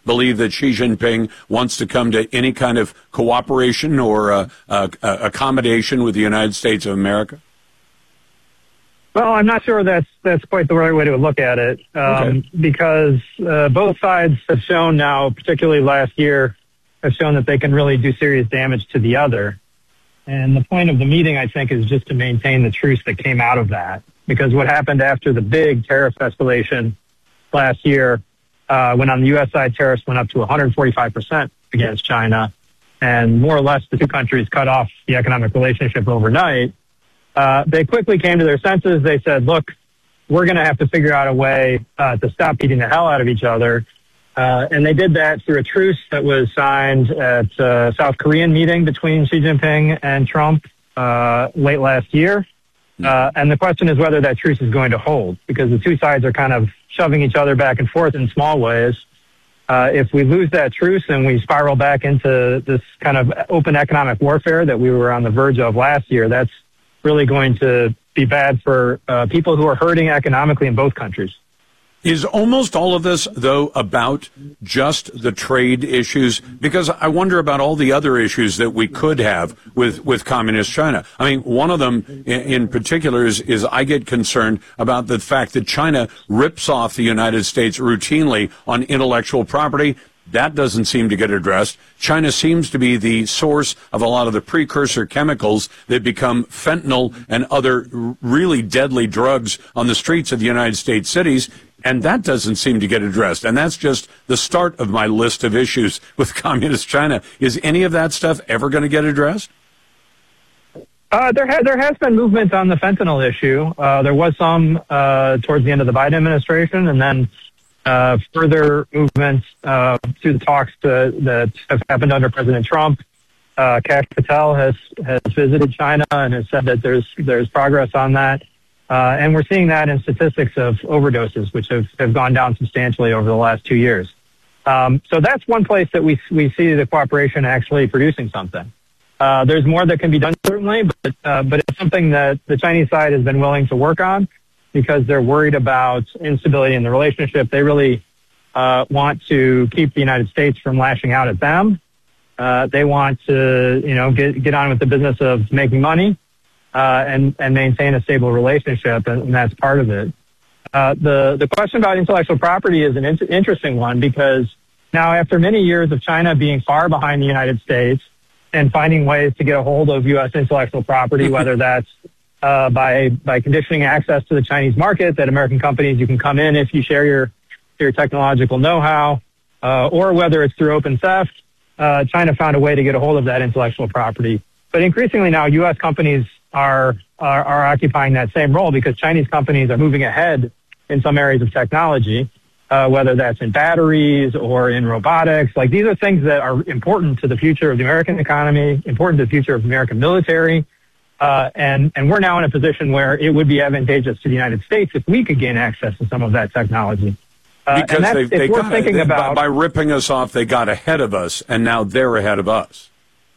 believe that Xi Jinping wants to come to any kind of cooperation or accommodation with the United States of America? Well, I'm not sure that's quite the right way to look at it, because both sides have shown now, particularly last year, have shown that they can really do serious damage to the other. And the point of the meeting, I think, is just to maintain the truce that came out of that. Because what happened after the big tariff escalation last year, when on the U.S. side tariffs went up to 145% against China, and more or less the two countries cut off the economic relationship overnight, they quickly came to their senses. They said, look, we're going to have to figure out a way to stop beating the hell out of each other. And they did that through a truce that was signed at a South Korean meeting between Xi Jinping and Trump late last year. And the question is whether that truce is going to hold, because the two sides are kind of shoving each other back and forth in small ways. If we lose that truce and we spiral back into this kind of open economic warfare that we were on the verge of last year, that's really going to be bad for people who are hurting economically in both countries. Is almost all of this, though, about just the trade issues? Because I wonder about all the other issues that we could have with communist China. I mean, one of them in particular is I get concerned about the fact that China rips off the United States routinely on intellectual property. That doesn't seem to get addressed. China seems to be the source of a lot of the precursor chemicals that become fentanyl and other really deadly drugs on the streets of the United States cities. And that doesn't seem to get addressed. And that's just the start of my list of issues with communist China. Is any of that stuff ever going to get addressed? There has been movement on the fentanyl issue. There was some towards the end of the Biden administration, and then further movements through the talks that have happened under President Trump. Kash Patel has visited China and has said that there's progress on that. And we're seeing that in statistics of overdoses, which have gone down substantially over the last 2 years. So that's one place that we see the cooperation actually producing something. There's more that can be done, certainly, but it's something that the Chinese side has been willing to work on because they're worried about instability in the relationship. They really want to keep the United States from lashing out at them. They want to, get on with the business of making money. And maintain a stable relationship, and that's part of it. The question about intellectual property is an interesting one because now, after many years of China being far behind the United States and finding ways to get a hold of U.S. intellectual property, whether that's by conditioning access to the Chinese market, that American companies, you can come in if you share your technological know-how, or whether it's through open theft, China found a way to get a hold of that intellectual property. But increasingly now, U.S. companies are occupying that same role because Chinese companies are moving ahead in some areas of technology, whether that's in batteries or in robotics. Like, these are things that are important to the future of the American economy, important to the future of the American military. And we're now in a position where it would be advantageous to the United States if we could gain access to some of that technology. Because by ripping us off, they got ahead of us, and now they're ahead of us.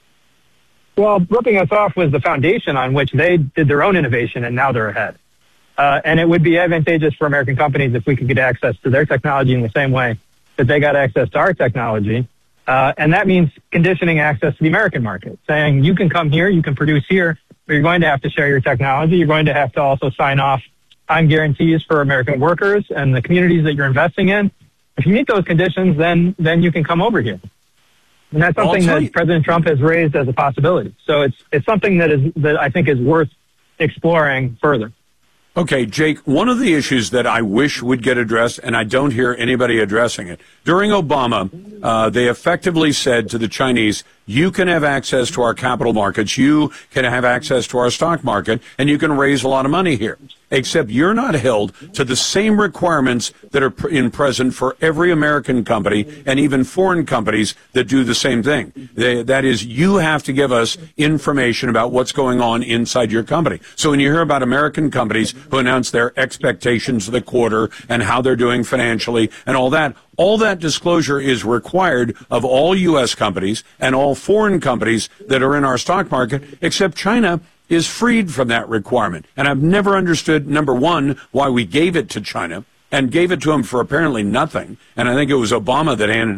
Well, ripping us off was the foundation on which they did their own innovation, and now they're ahead. And it would be advantageous for American companies if we could get access to their technology in the same way that they got access to our technology. And that means conditioning access to the American market, saying you can come here, you can produce here, but you're going to have to share your technology. You're going to have to also sign off time guarantees for American workers and the communities that you're investing in. If you meet those conditions, then you can come over here. And that's something that President Trump has raised as a possibility. So it's something that I think is worth exploring further. Okay, Jake, one of the issues that I wish would get addressed, and I don't hear anybody addressing it, during Obama, they effectively said to the Chinese, you can have access to our capital markets, you can have access to our stock market, and you can raise a lot of money here. Except you're not held to the same requirements that are present for every American company and even foreign companies that do the same thing. That is, you have to give us information about what's going on inside your company. So when you hear about American companies who announce their expectations of the quarter and how they're doing financially and all that disclosure is required of all U.S. companies and all foreign companies that are in our stock market, except China is freed from that requirement. And I've never understood, number one, why we gave it to China and gave it to them for apparently nothing. And I think it was Obama that handed